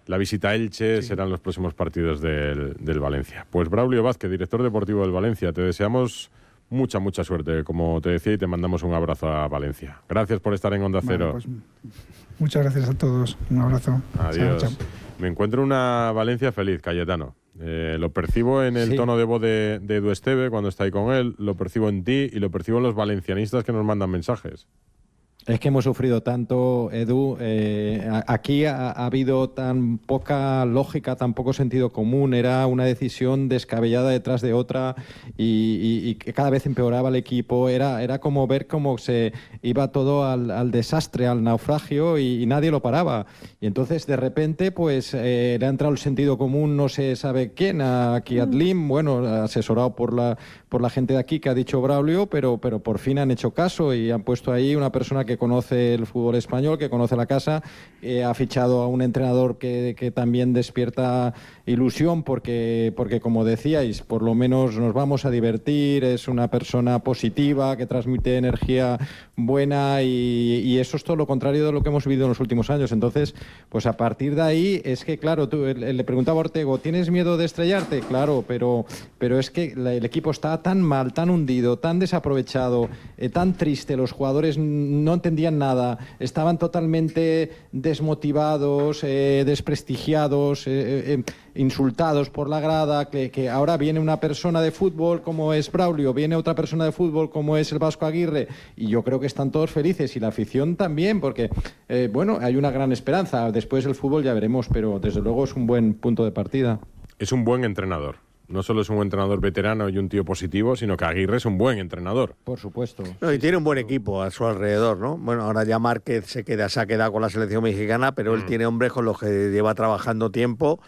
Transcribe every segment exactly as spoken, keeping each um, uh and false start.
la visita a Elche, sí. serán los próximos partidos del, del Valencia. Pues Braulio Vázquez, director deportivo del Valencia, te deseamos mucha, mucha suerte, como te decía, y te mandamos un abrazo a Valencia. Gracias por estar en Onda Cero. Bueno, pues, muchas gracias a todos. Un abrazo. Adiós. Chao, chao. Me encuentro una Valencia feliz, Cayetano. Eh, lo percibo en el sí. tono de voz de, de Edu Esteve cuando está ahí con él, lo percibo en ti y lo percibo en los valencianistas que nos mandan mensajes. Es que hemos sufrido tanto, Edu. Eh, aquí ha, ha habido tan poca lógica, tan poco sentido común. Era una decisión descabellada detrás de otra y, y, y que cada vez empeoraba el equipo. Era, era como ver cómo se iba todo al, al desastre, al naufragio y, y nadie lo paraba. Y entonces, de repente, pues eh, le ha entrado el sentido común, no se sabe quién, a Kiat Lim, bueno, asesorado por la, por la gente de aquí que ha dicho Braulio, pero, pero por fin han hecho caso y han puesto ahí una persona que conoce el fútbol español, que conoce la casa, eh, ha fichado a un entrenador que, que también despierta ilusión porque, porque, como decíais, por lo menos nos vamos a divertir, es una persona positiva, que transmite energía buena y, y eso es todo lo contrario de lo que hemos vivido en los últimos años. Entonces, pues a partir de ahí, es que claro, tú, le preguntaba a Ortego, ¿tienes miedo de estrellarte? Claro, pero, pero es que la, el equipo está tan mal, tan hundido, tan desaprovechado, eh, tan triste, los jugadores no entendían nada, estaban totalmente desmotivados, eh, desprestigiados, eh, eh, insultados por la grada, que, que ahora viene una persona de fútbol como es Braulio, viene otra persona de fútbol como es el Vasco Aguirre, y yo creo que están todos felices, y la afición también, porque, eh, bueno, hay una gran esperanza. Después el fútbol ya veremos, pero desde luego es un buen punto de partida. Es un buen entrenador. No solo es un entrenador veterano y un tío positivo, sino que Aguirre es un buen entrenador. Por supuesto. No, y tiene un buen equipo a su alrededor, ¿no? Bueno, ahora ya Márquez se, queda, se ha quedado con la selección mexicana, pero mm. él tiene hombres con los que lleva trabajando tiempo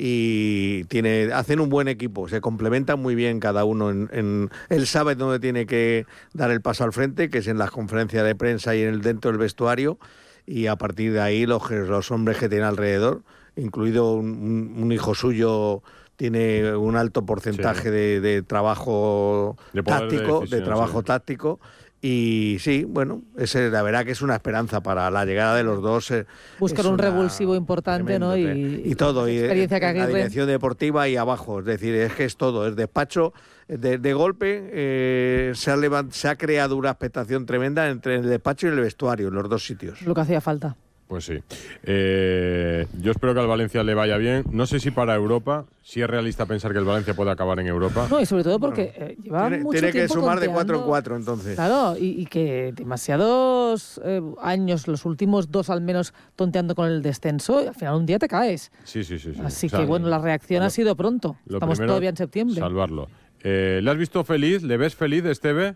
y tiene, hacen un buen equipo, se complementan muy bien cada uno. En, en, él sabe dónde tiene que dar el paso al frente, que es en las conferencias de prensa y en el dentro del vestuario, y a partir de ahí los, los hombres que tiene alrededor, incluido un, un, un hijo suyo, tiene un alto porcentaje sí. de, de trabajo de táctico, de, de trabajo sí. táctico. Y sí, bueno, ese, la verdad que es una esperanza para la llegada de los dos. Eh, Buscar un revulsivo importante, tremendo, ¿no? Y, y todo, y experiencia en la dirección deportiva y abajo. Es decir, es que es todo, es despacho. De, de golpe eh, se, ha levant, se ha creado una expectación tremenda entre el despacho y el vestuario, en los dos sitios. Lo que hacía falta. Pues sí. Eh, yo espero que al Valencia le vaya bien. No sé si para Europa, si es realista pensar que el Valencia puede acabar en Europa. No, y sobre todo porque bueno, eh, lleva tiene, mucho tiene tiempo que sumar tonteando. de cuatro en cuatro, entonces. Claro, y, y que demasiados eh, años, los últimos dos al menos, tonteando con el descenso, y al final un día te caes. Sí, sí, sí. sí. Así o sea, que, bueno, la reacción lo, ha sido pronto. Estamos primero, todavía en septiembre. Salvarlo. Eh, ¿Le has visto feliz? ¿Le ves feliz, Esteve?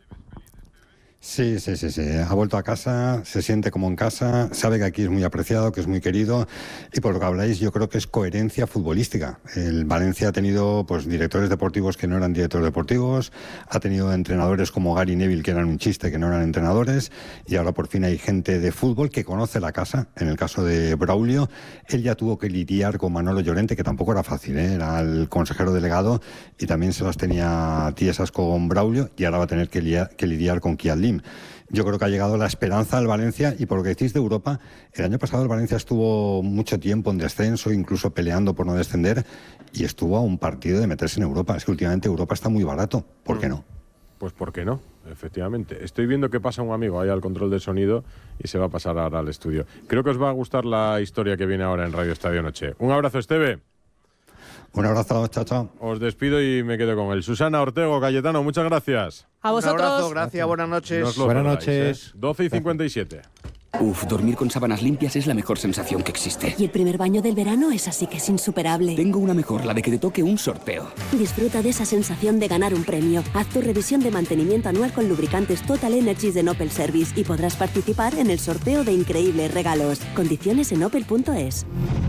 Sí, sí, sí, sí. Ha vuelto a casa, se siente como en casa, sabe que aquí es muy apreciado, que es muy querido, y por lo que habláis yo creo que es coherencia futbolística. El Valencia ha tenido pues directores deportivos que no eran directores deportivos, ha tenido entrenadores como Gary Neville que eran un chiste, que no eran entrenadores, y ahora por fin hay gente de fútbol que conoce la casa. En el caso de Braulio, él ya tuvo que lidiar con Manolo Llorente, que tampoco era fácil, ¿eh? Era el consejero delegado y también se las tenía tiesas con Braulio, y ahora va a tener que lidiar, que lidiar con Kiat Lim. Yo creo que ha llegado la esperanza al Valencia, y por lo que decís de Europa, el año pasado el Valencia estuvo mucho tiempo en descenso, incluso peleando por no descender, y estuvo a un partido de meterse en Europa. Es que últimamente Europa está muy barato, ¿por qué no? Pues ¿por qué no? Efectivamente. Estoy viendo que pasa un amigo ahí al control del sonido y se va a pasar ahora al estudio. Creo que os va a gustar la historia que viene ahora en Radio Estadio Noche. Un abrazo, Esteve. Un abrazo, chao, chao. Os despido y me quedo con él. Susana, Ortego, Cayetano, muchas gracias. A vosotros. Un abrazo, gracias, buenas noches. Buenas noches. ¿eh? doce y cincuenta y siete. Uf, dormir con sábanas limpias es la mejor sensación que existe. Y el primer baño del verano es así que es insuperable. Tengo una mejor, la de que te toque un sorteo. Disfruta de esa sensación de ganar un premio. Haz tu revisión de mantenimiento anual con lubricantes Total Energies de Opel Service y podrás participar en el sorteo de increíbles regalos. Condiciones en opel punto es.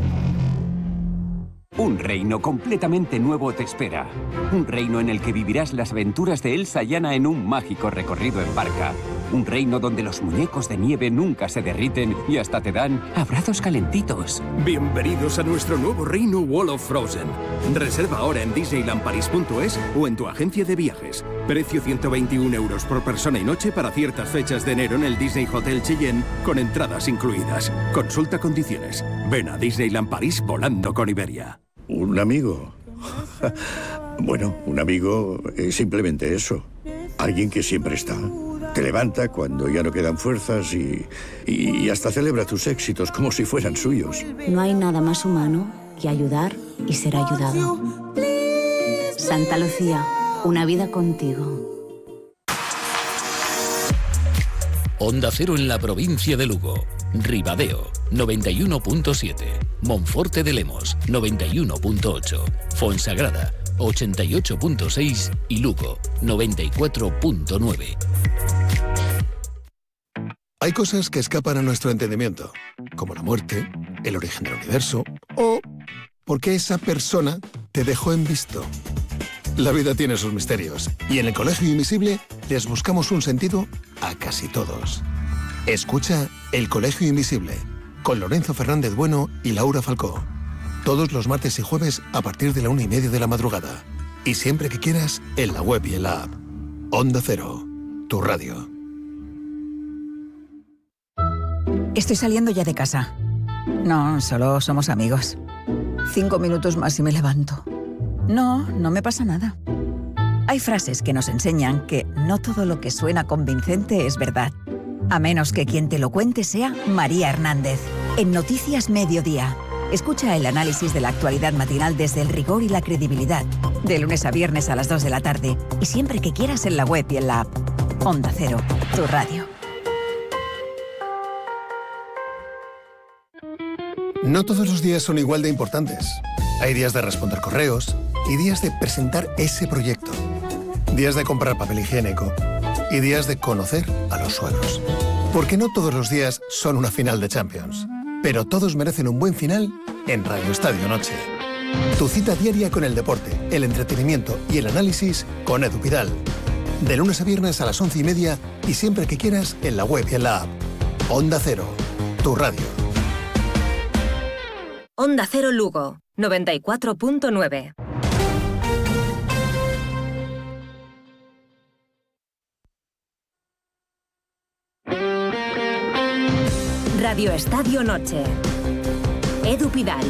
Un reino completamente nuevo te espera. Un reino en el que vivirás las aventuras de Elsa y Anna en un mágico recorrido en barca. Un reino donde los muñecos de nieve nunca se derriten y hasta te dan abrazos calentitos. Bienvenidos a nuestro nuevo reino Wall of Frozen. Reserva ahora en disneyland paris punto es o en tu agencia de viajes. Precio ciento veintiún euros por persona y noche para ciertas fechas de enero en el Disney Hotel Cheyenne, con entradas incluidas. Consulta condiciones. Ven a Disneyland París volando con Iberia. ¿Un amigo? Bueno, un amigo es simplemente eso. Alguien que siempre está. Te levanta cuando ya no quedan fuerzas y, y hasta celebra tus éxitos como si fueran suyos. No hay nada más humano que ayudar y ser ayudado. Santa Lucía, una vida contigo. Onda Cero en la provincia de Lugo. Ribadeo, noventa y uno punto siete. Monforte de Lemos, noventa y uno punto ocho. Fonsagrada, ochenta y ocho punto seis. Y Lugo, noventa y cuatro punto nueve. Hay cosas que escapan a nuestro entendimiento, como la muerte, el origen del universo o por qué esa persona te dejó en visto. La vida tiene sus misterios y en el Colegio Invisible les buscamos un sentido a casi todos. Escucha El Colegio Invisible con Lorenzo Fernández Bueno y Laura Falcó. Todos los martes y jueves a partir de la una y media de la madrugada. Y siempre que quieras, en la web y en la app. Onda Cero, tu radio. Estoy saliendo ya de casa. No, solo somos amigos. Cinco minutos más y me levanto. No, no me pasa nada. Hay frases que nos enseñan que no todo lo que suena convincente es verdad. A menos que quien te lo cuente sea María Hernández. En Noticias Mediodía. Escucha el análisis de la actualidad matinal desde el rigor y la credibilidad. De lunes a viernes a las dos de la tarde. Y siempre que quieras en la web y en la app. Onda Cero, tu radio. No todos los días son igual de importantes. Hay días de responder correos y días de presentar ese proyecto. Días de comprar papel higiénico y días de conocer a los suegros. Porque no todos los días son una final de Champions. Pero todos merecen un buen final en Radio Estadio Noche. Tu cita diaria con el deporte, el entretenimiento y el análisis con Edu Pidal. De lunes a viernes a las once y media y siempre que quieras en la web y en la app. Onda Cero, tu radio. Onda Cero Lugo, noventa y cuatro punto nueve. Radio Estadio Noche. Edu Pidal.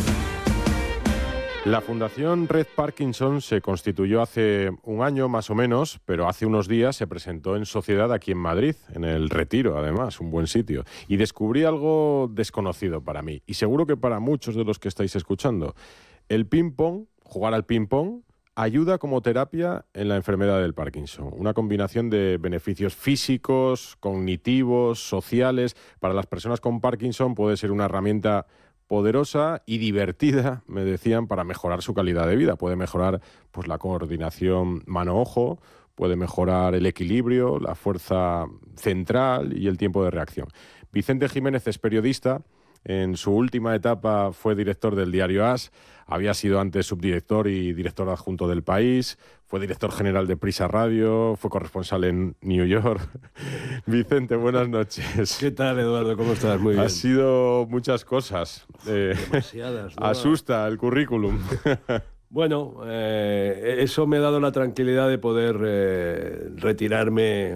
La Fundación Red Parkinson se constituyó hace un año más o menos, pero hace unos días se presentó en sociedad aquí en Madrid, en el Retiro, además, un buen sitio. Y descubrí algo desconocido para mí, y seguro que para muchos de los que estáis escuchando. El ping-pong, jugar al ping-pong, ayuda como terapia en la enfermedad del Parkinson. Una combinación de beneficios físicos, cognitivos, sociales. Para las personas con Parkinson puede ser una herramienta poderosa y divertida, me decían, para mejorar su calidad de vida. Puede mejorar pues, la coordinación mano-ojo, puede mejorar el equilibrio, la fuerza central y el tiempo de reacción. Vicente Jiménez es periodista. En su última etapa fue director del diario As, había sido antes subdirector y director adjunto del País, fue director general de Prisa Radio, fue corresponsal en New York. Vicente, buenas noches. ¿Qué tal, Eduardo? ¿Cómo estás? Muy bien. Ha sido muchas cosas. Eh, Demasiadas. ¿No? Asusta el currículum. Bueno, eh, eso me ha dado la tranquilidad de poder eh, retirarme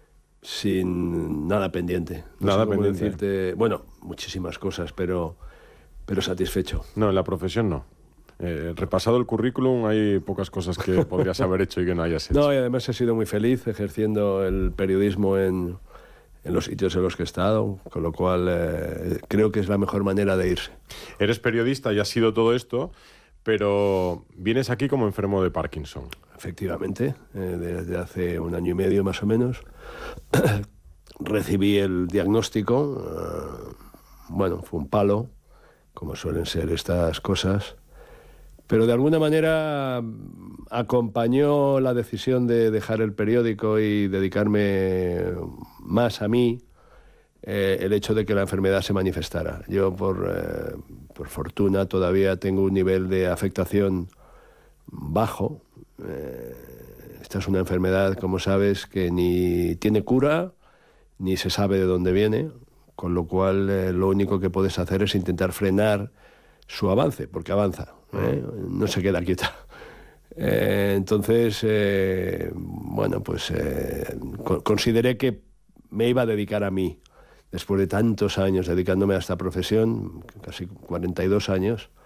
sin nada pendiente. No nada sé cómo pendiente. Decirte, bueno, muchísimas cosas, pero, pero satisfecho. No, en la profesión no. Eh, repasado el currículum, hay pocas cosas que podrías haber hecho y que no hayas hecho. No, y además he sido muy feliz ejerciendo el periodismo en, en los sitios en los que he estado, con lo cual eh, creo que es la mejor manera de irse. Eres periodista y has sido todo esto, pero vienes aquí como enfermo de Parkinson. Efectivamente, eh, desde hace un año y medio más o menos. Recibí el diagnóstico, eh, bueno, fue un palo, como suelen ser estas cosas, pero de alguna manera acompañó la decisión de dejar el periódico y dedicarme más a mí, eh, el hecho de que la enfermedad se manifestara. Yo, por, eh, por fortuna, todavía tengo un nivel de afectación bajo. Eh, esta es una enfermedad, como sabes, que ni tiene cura ni se sabe de dónde viene, con lo cual eh, lo único que puedes hacer es intentar frenar su avance, porque avanza, ¿eh? No se queda quieta. Eh, entonces, eh, bueno, pues eh, co- consideré que me iba a dedicar a mí, después de tantos años dedicándome a esta profesión, casi cuarenta y dos años,